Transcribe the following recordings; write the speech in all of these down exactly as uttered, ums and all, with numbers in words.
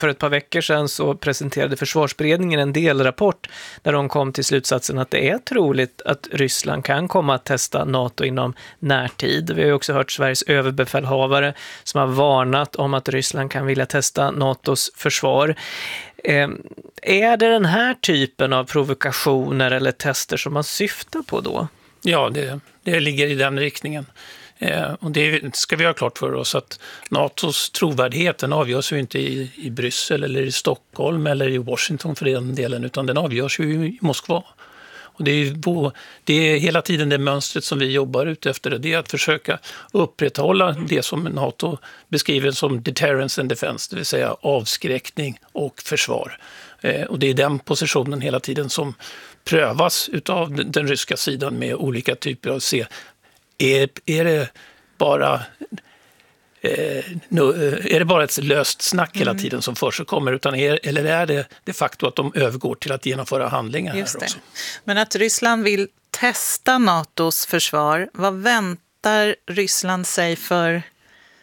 För ett par veckor sedan så presenterade försvarsberedningen en delrapport där de kom till slutsatsen att det är troligt att Ryssland kan komma att testa NATO inom närtid. Vi har ju också hört Sveriges överbefälhavare som har varnat om att Ryssland kan vilja testa NATOs försvar. Eh, är det den här typen av provokationer eller tester som man syftar på då? Ja, det, det ligger i den riktningen. Eh, och det ska vi ha klart för oss att NATOs trovärdighet den avgörs ju inte i, i Bryssel eller i Stockholm eller i Washington för den delen, utan den avgörs ju i Moskva. Och det är, det är hela tiden det mönstret som vi jobbar ut efter, det är att försöka upprätthålla det som NATO beskriver som deterrence and defense, det vill säga avskräckning och försvar. Eh, och det är den positionen hela tiden som prövas utav den, den ryska sidan med olika typer av se. Är, är det bara eh, nu, är det bara ett löst snack hela Mm. tiden som förekommer, utan är, eller är det de facto att de övergår till att genomföra handlingar Just här det. också? Men att Ryssland vill testa NATOs försvar, vad väntar Ryssland sig för eh,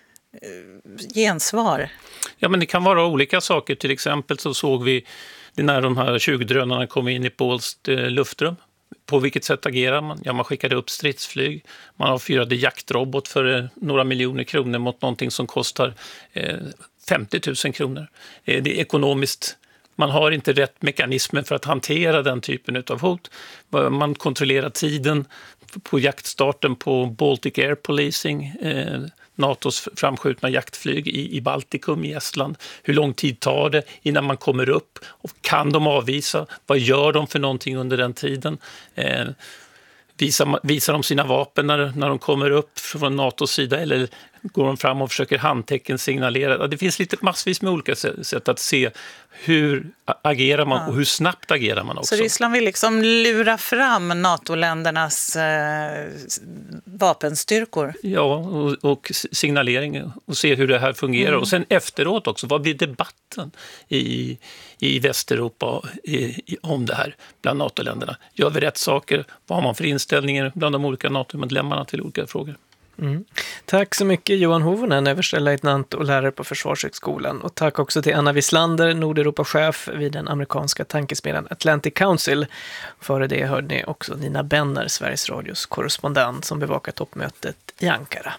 gensvar? Ja, men det kan vara olika saker. Till exempel så såg vi det när de här tjugo drönarna kom in i polskt eh, luftrum. På vilket sätt agerar man? Ja, man skickade upp stridsflyg. Man avfyrade jaktrobot för eh, några miljoner kronor mot någonting som kostar eh, femtio tusen kronor. Eh, det är ekonomiskt. Man har inte rätt mekanismer för att hantera den typen av hot. Man kontrollerar tiden på jaktstarten på Baltic Air Policing, eh, NATOs framskjutna jaktflyg i, i Baltikum, i Estland. Hur lång tid tar det innan man kommer upp? Och kan de avvisa? Vad gör de för någonting under den tiden? Eh, visar, visar de sina vapen när, när de kommer upp från NATOs sida, eller går de fram och försöker handtecken signalera? Det finns lite massvis med olika sätt att se hur agerar man och hur snabbt agerar man också. Så Ryssland vill liksom lura fram NATO-ländernas eh, vapenstyrkor? Ja, och, och signalering och se hur det här fungerar. Mm. Och sen efteråt också, vad blir debatten i, i Västeuropa i, i, om det här bland NATO-länderna? Gör vi rätt saker? Vad har man för inställningar bland de olika NATO-medlemmarna till olika frågor? Mm. Tack så mycket Johan Hovonen, överstelöjtnant och lärare på Försvarshögskolan. Och tack också till Anna Wislander, Nordeuropa-chef vid den amerikanska tankesmedjan Atlantic Council. Före det hörde ni också Nina Benner, Sveriges Radios korrespondent som bevakar toppmötet i Ankara.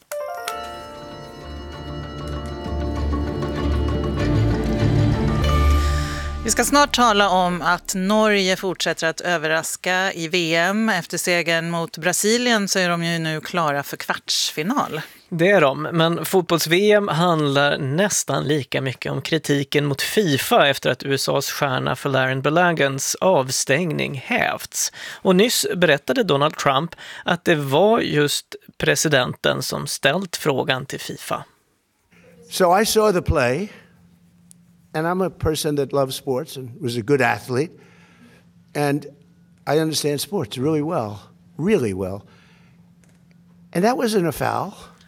Vi ska snart tala om att Norge fortsätter att överraska i V M. Efter segern mot Brasilien så är de ju nu klara för kvartsfinal. Det är de, men fotbolls-V M handlar nästan lika mycket om kritiken mot FIFA efter att U S A:s stjärna Folarin Balagans avstängning hävts. Och nyss berättade Donald Trump att det var just presidenten som ställt frågan till FIFA. So I saw the play. And I'm a person that loves sports and was a good athlete. And I understand sports really well, really well. And that wasn't a foul.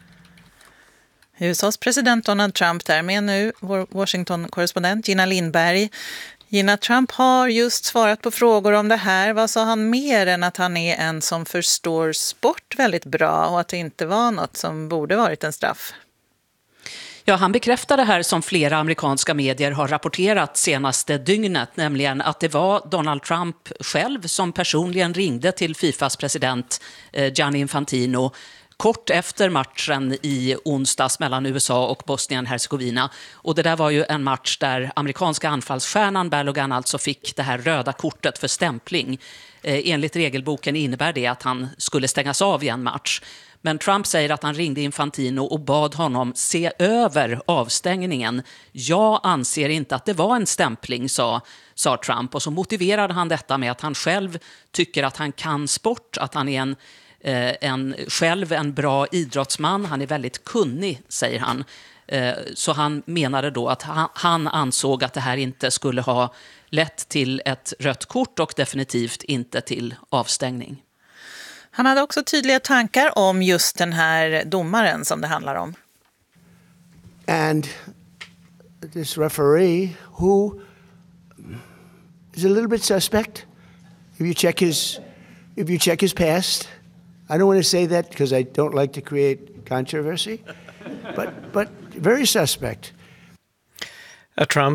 U S A:s president Donald Trump där med nu, vår Washington-korrespondent Gina Lindberg. Gina, Trump har just svarat på frågor om det här. Vad sa han mer än att han är en som förstår sport väldigt bra och att det inte var något som borde varit en straff? Ja, han bekräftade här som flera amerikanska medier har rapporterat senaste dygnet, nämligen att det var Donald Trump själv som personligen ringde till FIFAs president Gianni Infantino kort efter matchen i onsdags mellan U S A och Bosnien-Hercegovina. Och det där var ju en match där amerikanska anfallsstjärnan Balogun alltså fick det här röda kortet för stämpling. Enligt regelboken innebär det att han skulle stängas av i en match. Men Trump säger att han ringde Infantino och bad honom se över avstängningen. Jag anser inte att det var en stämpling, sa, sa Trump. Och så motiverade han detta med att han själv tycker att han kan sport, att han är en, eh, en, själv en bra idrottsman. Han är väldigt kunnig, säger han. Eh, så han menade då att han, han ansåg att det här inte skulle ha lett till ett rött kort och definitivt inte till avstängning. Han hade också tydliga tankar om just den här domaren som det handlar om. And this referee who is a little bit suspect. If you check his if you check his past. I don't want to say that because I don't like to create controversy. But but very suspect. Är Trump